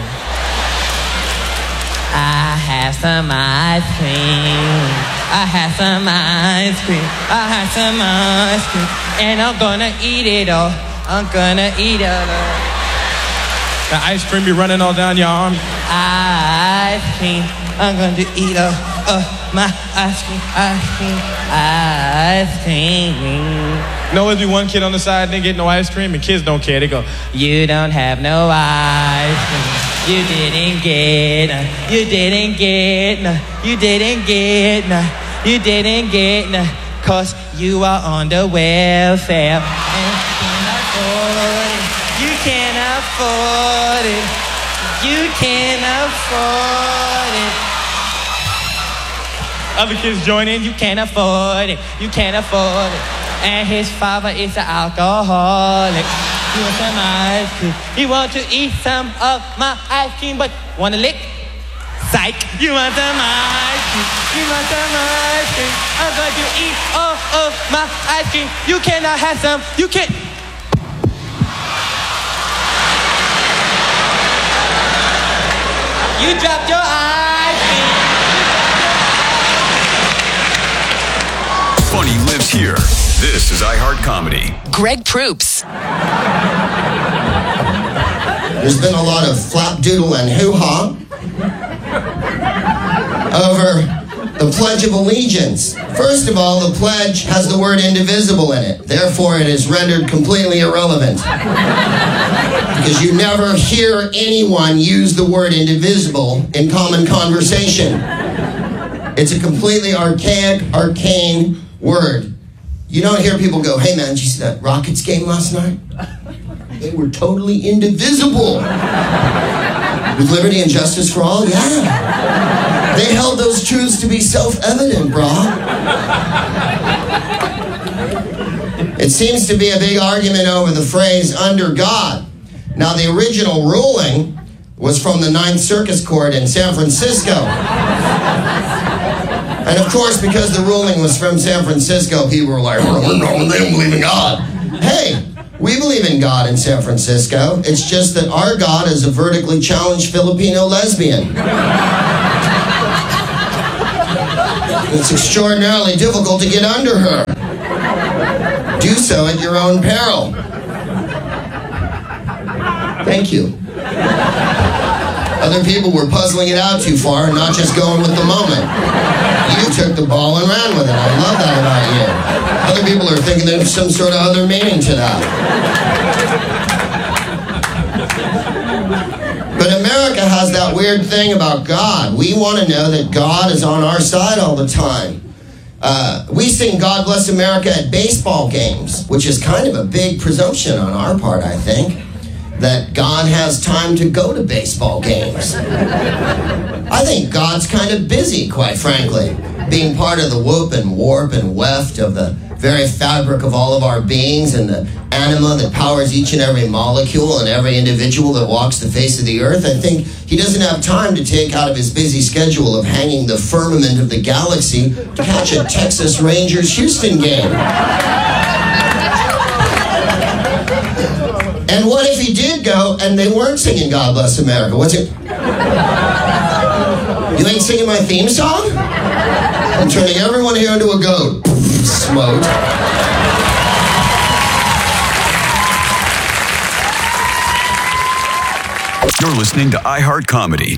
I have some ice cream. I have some ice cream. I have some ice cream, and I'm gonna eat it all. I'm gonna eat it all. The ice cream be running all down your arm. Ice cream, I'm gonna eat all uh, my ice cream, ice cream, ice cream. You know, there's be one kid on the side, they get no ice cream, and kids don't care. They go, you don't have no ice cream. You didn't get none. You didn't get none. You didn't get none. You didn't get none. Cause you are on the welfare. You can't afford it. You can't afford it. Other kids join in. You can't afford it. You can't afford it. And his father is an alcoholic. He wants some ice cream. He wants to eat some of my ice cream, but wanna lick? Psych. You want some ice cream. You want some ice cream. I'm going to eat all of my ice cream. You cannot have some. You can't. You dropped your ice cream. Funny lives here. This is iHeart Comedy. Greg Proops. There's been a lot of flapdoodle and hoo-ha over The Pledge of Allegiance. First of all, the pledge has the word indivisible in it. Therefore, it is rendered completely irrelevant. Because you never hear anyone use the word indivisible in common conversation. It's a completely archaic, arcane word. You don't hear people go, hey man, did you see that Rockets game last night? They were totally indivisible. With liberty and justice for all? Yeah. They held those truths to be self-evident, brah. It seems to be a big argument over the phrase, under God. Now, the original ruling was from the Ninth Circus Court in San Francisco. And of course, because the ruling was from San Francisco, people were like, oh, no, they don't believe in God. Hey, we believe in God in San Francisco. It's just that our God is a vertically challenged Filipino lesbian. It's extraordinarily difficult to get under her. Do so at your own peril. Thank you. Other people were puzzling it out too far and not just going with the moment. You took the ball and ran with it. I love that about you. Other people are thinking there's some sort of other meaning to that. But America has that weird thing about God. We want to know that God is on our side all the time. Uh, we sing God Bless America at baseball games, which is kind of a big presumption on our part, I think, that God has time to go to baseball games. I think God's kind of busy, quite frankly, being part of the whoop and warp and weft of the very fabric of all of our beings and the anima that powers each and every molecule and every individual that walks the face of the earth. I think he doesn't have time to take out of his busy schedule of hanging the firmament of the galaxy to catch a Texas Rangers Houston game. And what if he did go and they weren't singing God Bless America? What's it? You ain't singing my theme song? I'm turning everyone here into a goat. Smote. You're listening to iHeart Comedy.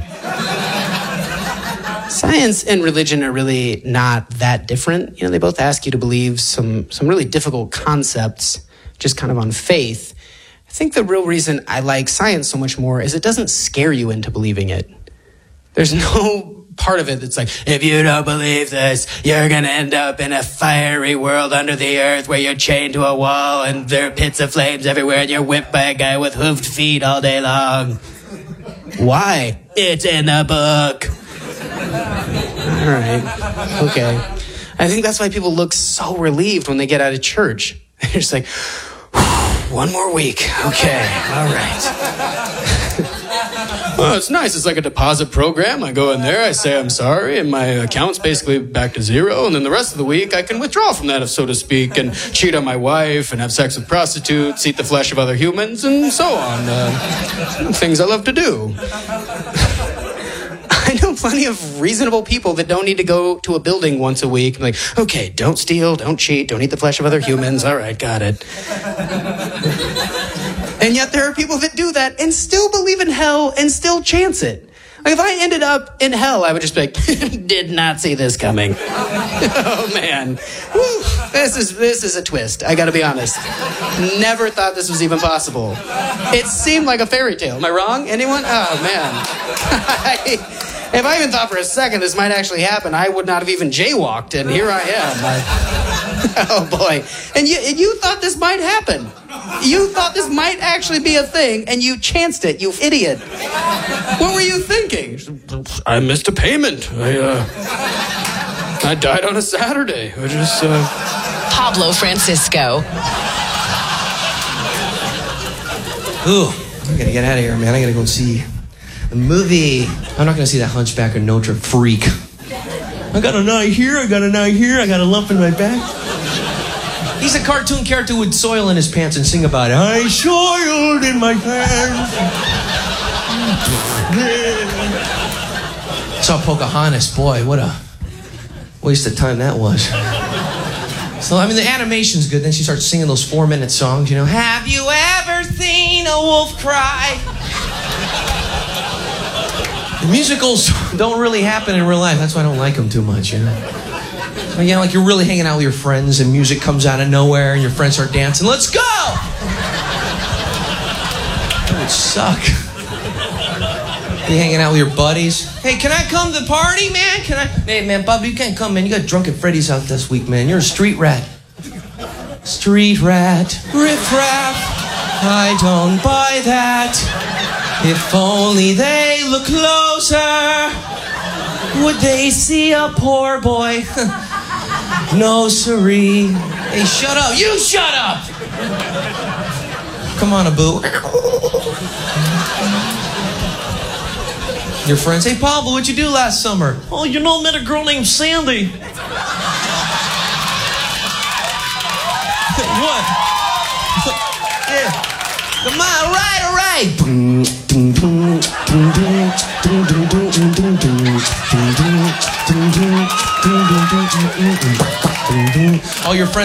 Science and religion are really not that different. You know, they both ask you to believe some some really difficult concepts, just kind of on faith. I think the real reason I like science so much more is it doesn't scare you into believing it. There's no part of it that's like, if you don't believe this, you're going to end up in a fiery world under the earth where you're chained to a wall and there are pits of flames everywhere and you're whipped by a guy with hoofed feet all day long. Why? It's in the book. All right. Okay. I think that's why people look so relieved when they get out of church. They're just like, one more week. Okay. All right. Well, it's nice. It's like a deposit program. I go in there, I say I'm sorry, and my account's basically back to zero. And then the rest of the week, I can withdraw from that, so to speak, and cheat on my wife and have sex with prostitutes, eat the flesh of other humans, and so on. Uh, things I love to do. I know plenty of reasonable people that don't need to go to a building once a week. I'm like, okay, don't steal, don't cheat, don't eat the flesh of other humans. All right, got it. And yet there are people that do that and still believe in hell and still chance it. Like if I ended up in hell, I would just be like, did not see this coming. Oh man, Woo. this is this is a twist. I got to be honest. Never thought this was even possible. It seemed like a fairy tale. Am I wrong? Anyone? Oh man. I, if I even thought for a second this might actually happen, I would not have even jaywalked, and here I am. I, oh boy. And you and you thought this might happen. You thought this might actually be a thing, and you chanced it, you idiot. What were you thinking? I missed a payment. I, uh, I died on a Saturday. I just, uh... Pablo Francisco. Ooh, I gotta get out of here, man. I gotta go see the movie. I'm not gonna see that Hunchback of Notre freak. I got an eye here, I got an eye here, I got a lump in my back. He's a cartoon character with soil in his pants and sing about it. I soiled in my pants. Saw Pocahontas. Boy, what a waste of time that was. So, I mean, the animation's good. Then she starts singing those four-minute songs, you know. Have you ever seen a wolf cry? Musicals don't really happen in real life. That's why I don't like them too much, you know? But, yeah, like you're really hanging out with your friends and music comes out of nowhere and your friends start dancing. Let's go! That would suck. You hanging out with your buddies. Hey, can I come to the party, man? Can I? Hey, man, Bob, you can't come, man. You got drunk at Freddy's house this week, man. You're a street rat. Street rat. Riff raff. I don't buy that. If only they look closer, would they see a poor boy? No, siree. Hey, shut up. You shut up. Come on, Abu. Your friends, hey, Pablo, what'd you do last summer? Oh, you know, I met a girl named Sandy. What? Yeah. Come on, all right, all right. All your friends.